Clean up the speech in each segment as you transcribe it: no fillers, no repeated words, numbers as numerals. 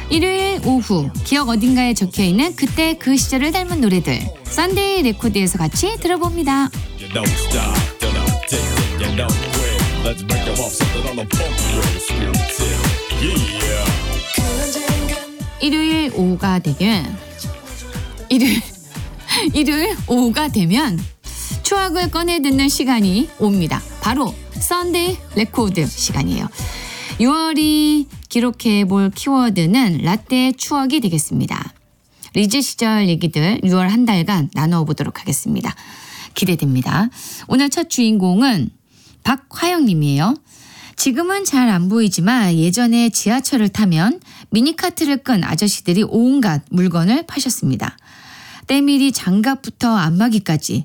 일요일 오후 기억 어딘가에 적혀있는 그때 그 시절을 닮은 노래들 썬데이 레코드에서 같이 들어봅니다. 일요일 오후가 되면 일요일 오후가 되면 추억을 꺼내 듣는 시간이 옵니다. 바로 썬데이 레코드 시간이에요. 6월이 기록해볼 키워드는 라떼의 추억이 되겠습니다. 리즈 시절 얘기들 6월 한 달간 나눠보도록 하겠습니다. 기대됩니다. 오늘 첫 주인공은 박화영님이에요. 지금은 잘 안 보이지만 예전에 지하철을 타면 미니카트를 끈 아저씨들이 온갖 물건을 파셨습니다. 때밀이 장갑부터 안마기까지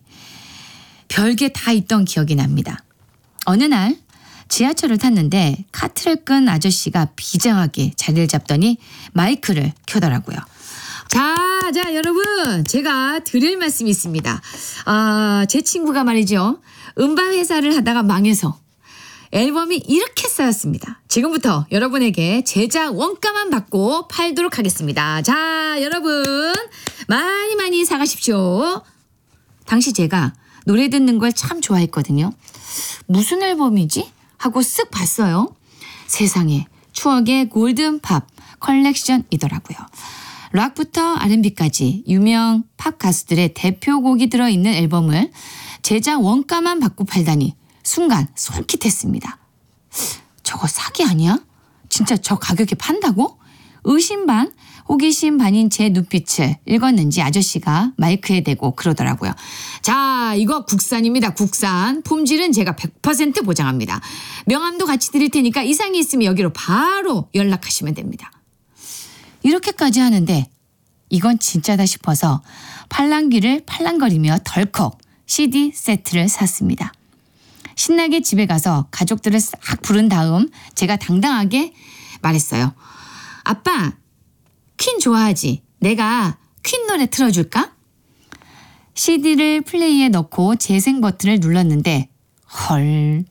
별게 다 있던 기억이 납니다. 어느 날 지하철을 탔는데 카트를 끈 아저씨가 비장하게 자리를 잡더니 마이크를 켜더라고요. 자 여러분 제가 드릴 말씀이 있습니다. 제 친구가 말이죠. 음반 회사를 하다가 망해서 앨범이 이렇게 쌓였습니다. 지금부터 여러분에게 제작 원가만 받고 팔도록 하겠습니다. 자 여러분 많이 사가십시오. 당시 제가 노래 듣는 걸 참 좋아했거든요. 무슨 앨범이지? 하고 쓱 봤어요. 세상에 추억의 골든팝 컬렉션이더라고요. 락부터 R&B까지 유명 팝 가수들의 대표곡이 들어있는 앨범을 제작 원가만 받고 팔다니 순간 솔깃했습니다. 저거 사기 아니야? 진짜 저 가격에 판다고? 의심 반 호기심 반인 제 눈빛을 읽었는지 아저씨가 마이크에 대고 그러더라고요. 자 이거 국산입니다. 국산. 품질은 제가 100% 보장합니다. 명함도 같이 드릴 테니까 이상이 있으면 여기로 바로 연락하시면 됩니다. 이렇게까지 하는데 이건 진짜다 싶어서 팔랑귀를 팔랑거리며 덜컥 CD 세트를 샀습니다. 신나게 집에 가서 가족들을 싹 부른 다음 제가 당당하게 말했어요. 아빠 퀸 좋아하지? 내가 퀸 노래 틀어줄까? CD를 플레이에 넣고 재생 버튼을 눌렀는데 헐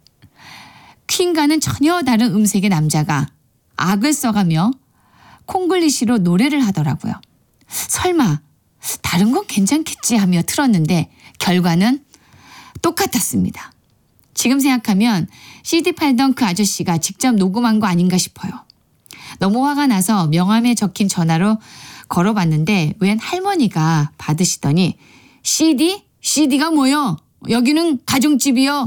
퀸과는 전혀 다른 음색의 남자가 악을 써가며 콩글리시로 노래를 하더라고요. 설마 다른 건 괜찮겠지 하며 틀었는데 결과는 똑같았습니다. 지금 생각하면 CD 팔던 그 아저씨가 직접 녹음한 거 아닌가 싶어요. 너무 화가 나서 명함에 적힌 전화로 걸어봤는데 웬 할머니가 받으시더니 CD? CD가 뭐요? 여기는 가정집이요.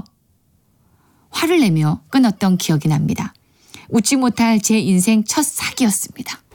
화를 내며 끊었던 기억이 납니다. 웃지 못할 제 인생 첫 사기였습니다.